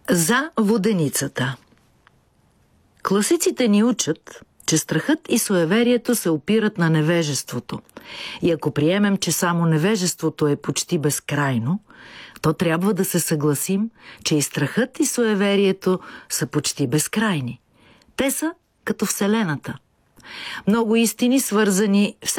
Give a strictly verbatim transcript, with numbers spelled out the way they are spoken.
За воденицата. Класиците ни учат, че страхът и суеверието се опират на невежеството. И ако приемем, че само невежеството е почти безкрайно, то трябва да се съгласим, че и страхът и суеверието са почти безкрайни. Те са като Вселената. Много истини, свързани все